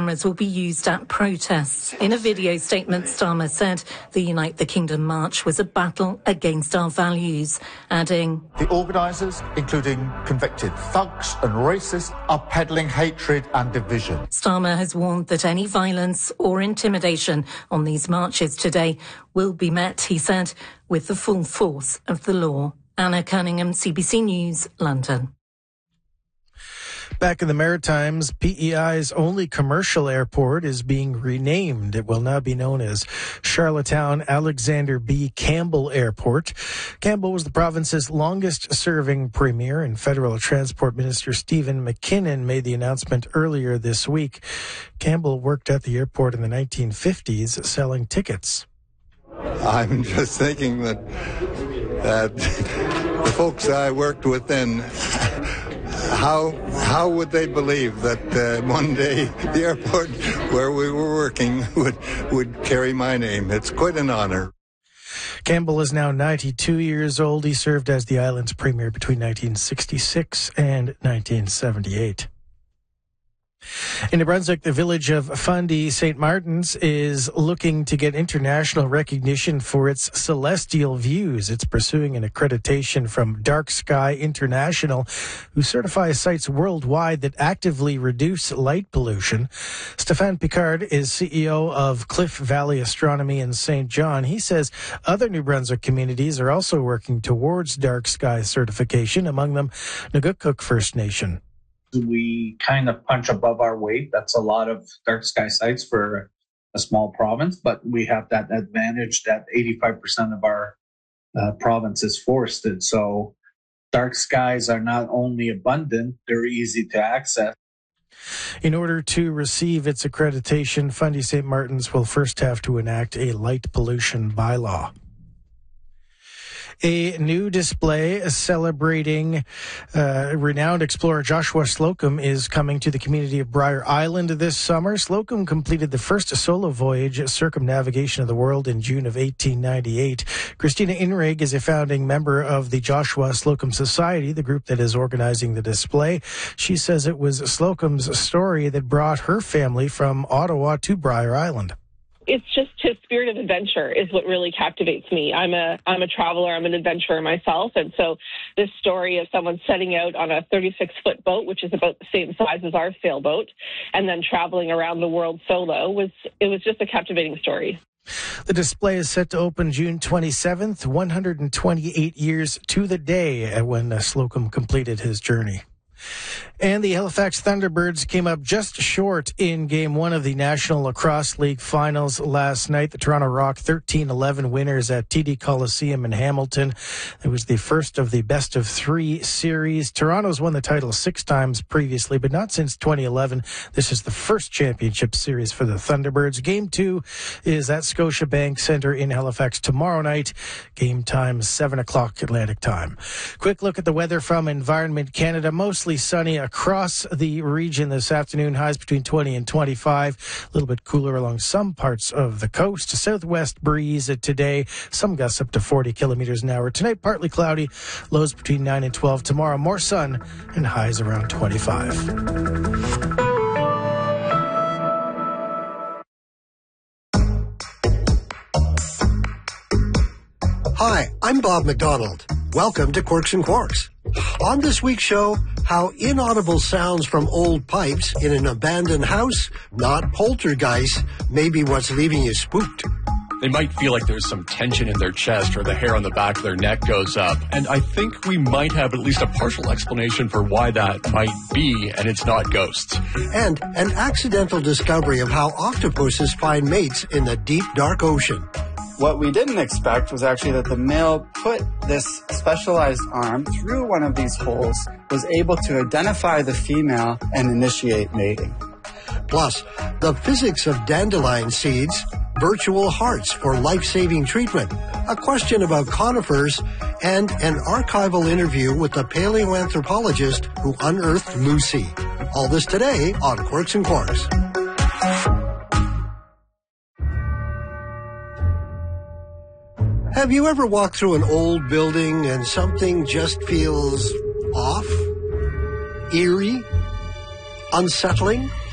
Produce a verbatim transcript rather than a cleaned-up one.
cameras will be used at protests. In a video statement, Starmer said the Unite the Kingdom march was a battle against our values, adding, "The organisers, including convicted thugs and racists, are peddling hatred and division." Starmer has warned that any violence or intimidation on these marches today will be met, he said, with the full force of the law. Anna Cunningham, C B C News, London. Back in the Maritimes, P E I's only commercial airport is being renamed. It will now be known as Charlottetown Alexander B. Campbell Airport. Campbell was the province's longest-serving premier, and Federal Transport Minister Stephen McKinnon made the announcement earlier this week. Campbell worked at the airport in the nineteen fifties, selling tickets. I'm just thinking that, that the folks I worked with then, How how would they believe that uh, one day the airport where we were working would would carry my name? It's quite an honor. Campbell is now ninety-two years old. He served as the island's premier between nineteen sixty-six and nineteen seventy-eight. In New Brunswick, the village of Fundy Saint Martin's is looking to get international recognition for its celestial views. It's pursuing an accreditation from Dark Sky International, who certify sites worldwide that actively reduce light pollution. Stéphane Picard is C E O of Cliff Valley Astronomy in Saint John. He says other New Brunswick communities are also working towards Dark Sky certification, among them Nugukuk First Nation. We kind of punch above our weight. That's a lot of dark sky sites for a small province, but we have that advantage that eighty-five percent of our uh, province is forested. So dark skies are not only abundant, they're easy to access. In order to receive its accreditation, Fundy Saint Martin's will first have to enact a light pollution bylaw. A new display celebrating uh, renowned explorer Joshua Slocum is coming to the community of Briar Island this summer. Slocum completed the first solo voyage circumnavigation of the world in June of eighteen ninety-eight. Christina Inrig is a founding member of the Joshua Slocum Society, the group that is organizing the display. She says it was Slocum's story that brought her family from Ottawa to Briar Island. It's just his spirit of adventure is what really captivates me. I'm a I'm a traveler. I'm an adventurer myself. And so this story of someone setting out on a thirty-six foot boat, which is about the same size as our sailboat, and then traveling around the world solo, was it was just a captivating story. The display is set to open June twenty-seventh, one hundred twenty-eight years to the day when Slocum completed his journey. And the Halifax Thunderbirds came up just short in Game one of the National Lacrosse League Finals last night. The Toronto Rock thirteen eleven winners at T D Coliseum in Hamilton. It was the first of the best of three series. Toronto's won the title six times previously, but not since twenty eleven. This is the first championship series for the Thunderbirds. Game two is at Scotiabank Centre in Halifax tomorrow night. Game time, seven o'clock Atlantic time. Quick look at the weather from Environment Canada. Mostly sunny across the region this afternoon. Highs between twenty and twenty-five. A little bit cooler along some parts of the coast. Southwest breeze today. Some gusts up to forty kilometers an hour. Tonight, partly cloudy. Lows between nine and twelve. Tomorrow, more sun and highs around twenty-five. Hi, I'm Bob McDonald. Welcome to Quirks and Quarks. On this week's show, how inaudible sounds from old pipes in an abandoned house, not poltergeist, may be what's leaving you spooked. They might feel like there's some tension in their chest or the hair on the back of their neck goes up. And I think we might have at least a partial explanation for why that might be, and it's not ghosts. And an accidental discovery of how octopuses find mates in the deep, dark ocean. What we didn't expect was actually that the male put this specialized arm through one of these holes, was able to identify the female and initiate mating. Plus, the physics of dandelion seeds, virtual hearts for life-saving treatment, a question about conifers, and an archival interview with the paleoanthropologist who unearthed Lucy. All this today on Quirks and Quarks. Have you ever walked through an old building and something just feels off? Eerie? Unsettling?